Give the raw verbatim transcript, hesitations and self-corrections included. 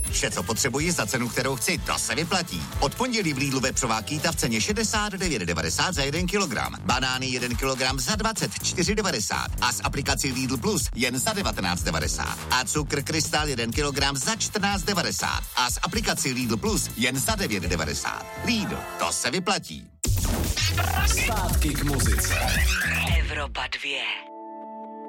Vše, co potřebuji za cenu, kterou chci, to se vyplatí. Od pondělí v Lidlu vepřová kýta v ceně šedesát devět devadesát za jeden kilogram. Banány jeden kilogram za dvacet čtyři devadesát. A s aplikací Lidl Plus jen za devatenáct devadesát. A cukr Krystal jeden kilogram za čtrnáct devadesát. A s aplikací Lidl Plus jen za devět devadesát. Lidl, to se vyplatí. Zpátky k muzice. Evropa dvě.